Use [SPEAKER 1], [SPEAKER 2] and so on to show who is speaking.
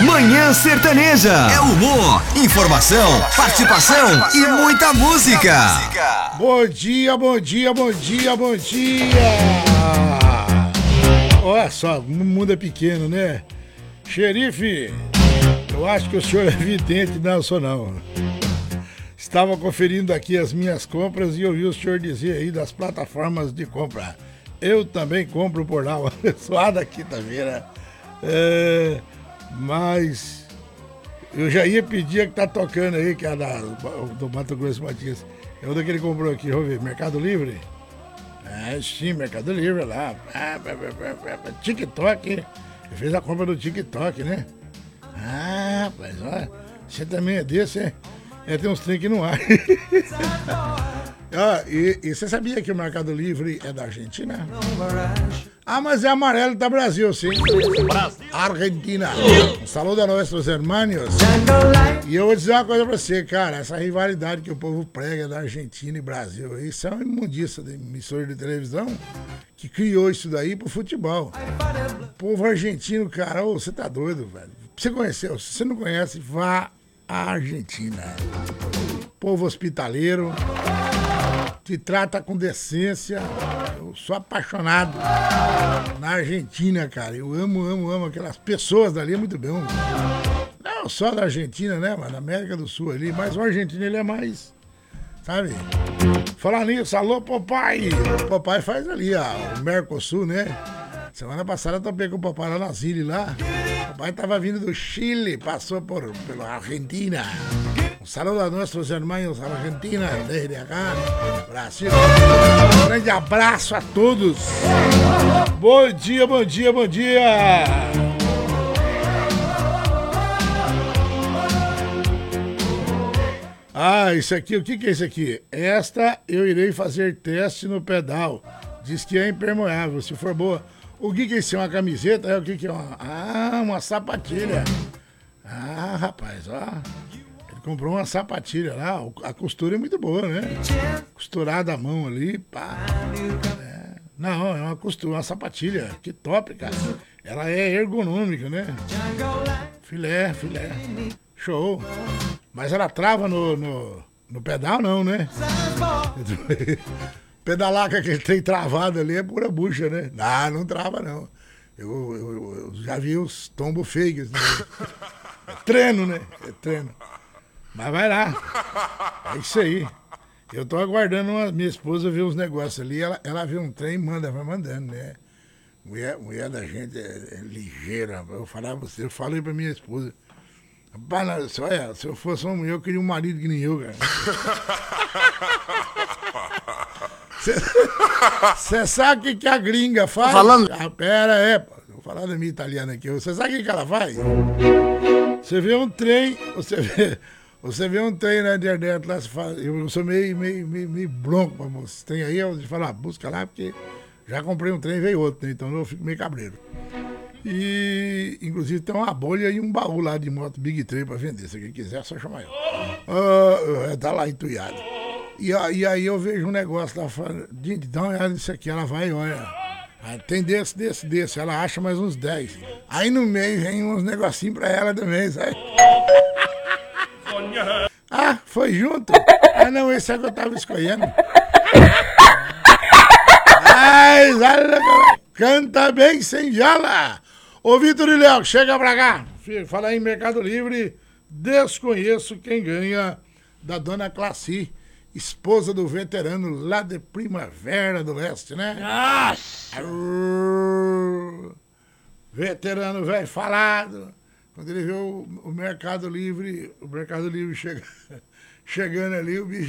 [SPEAKER 1] Manhã Sertaneja. É humor, informação, participação e muita música.
[SPEAKER 2] Bom dia, bom dia, bom dia, bom dia. Olha só, o mundo é pequeno, né? Xerife, eu acho que o senhor é vidente, não, eu sou não. Estava conferindo aqui as minhas compras e ouvi o senhor dizer aí das plataformas de compra. Eu também compro por lá, abençoada quinta-feira. Mas eu já ia pedir a que tá tocando aí, que é do Mato Grosso Matias. É onde que ele comprou aqui, vamos ver, Mercado Livre? Sim, Mercado Livre lá. TikTok, ele fez a compra do TikTok, né? Rapaz, olha, você também é desse, hein? Tem uns trem que não há. E você sabia que o Mercado Livre é da Argentina? Mas é amarelo da Brasil, sim. Argentina. Um saludo a nossos hermanos. E eu vou dizer uma coisa pra você, cara. Essa rivalidade que o povo prega da Argentina e Brasil, isso é uma imundícia de emissora de televisão que criou isso daí pro futebol. O povo argentino, cara, você tá doido, velho. Você conheceu? Se você não conhece, vá à Argentina. Povo hospitaleiro, te trata com decência. Eu sou apaixonado na Argentina, cara. Eu amo aquelas pessoas dali, é muito bom. Não só da Argentina, né, mano? Da América do Sul ali, mas o argentino ele é mais, sabe? Falar nisso, alô, papai! O papai faz ali, o Mercosul, né? Semana passada eu topei com o papai lá na Zile lá. O papai tava vindo do Chile, passou pela Argentina. Um saludo a nossos irmãos argentinos, desde acá, Brasil. Um grande abraço a todos. Bom dia, bom dia, bom dia. Isso aqui, o que é isso aqui? Esta eu irei fazer teste no pedal. Diz que é impermeável, se for boa. O que é isso? Uma camiseta? O que é uma sapatilha. Rapaz, ó. Ele comprou uma sapatilha lá. A costura é muito boa, né? Costurada à mão ali, pá. Não, é uma sapatilha. Que top, cara. Ela é ergonômica, né? Filé. Show. Mas ela trava no pedal, não, né? Pedalar com aquele trem travado ali é pura bucha, né? Não trava, não. Eu já vi os tombos feios. Né? É treino, né? É treino. Mas vai lá. É isso aí. Eu tô aguardando minha esposa ver uns negócios ali. Ela vê um trem e vai mandando, né? Mulher da gente é ligeira. Eu falei pra minha esposa. Rapaz, olha, se eu fosse uma mulher, eu queria um marido que nem eu, cara. Você sabe o que a gringa faz?
[SPEAKER 3] Falando?
[SPEAKER 2] Pera, vou falar da minha italiana aqui. Você sabe o que ela faz? Você vê um trem, você vê um trem na internet lá, eu sou meio bronco pra você. Tem aí, eu falo, busca lá, porque já comprei um trem e veio outro, né? Então eu fico meio cabreiro. E, inclusive, tem uma bolha e um baú lá de moto Big Tree pra vender. Se alguém quiser, é só chamar eu. Tá lá entuiado. E aí eu vejo um negócio lá falando, dá uma olhada nisso aqui, ela vai, olha. Tem desse. Ela acha mais uns 10. Aí no meio vem uns negocinhos pra ela também, sabe? Foi junto? Não, esse é que eu tava escolhendo. Canta bem sem jala. Ô, Vitor e Léo, chega pra cá. Fala aí em Mercado Livre. Desconheço quem ganha da dona Classi, esposa do veterano lá de Primavera do Leste, né?
[SPEAKER 3] Nossa!
[SPEAKER 2] Veterano velho falado. Quando ele viu o Mercado Livre chegando ali, o bicho